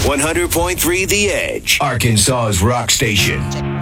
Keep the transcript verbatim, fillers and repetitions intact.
one hundred point three The Edge, Arkansas's rock station.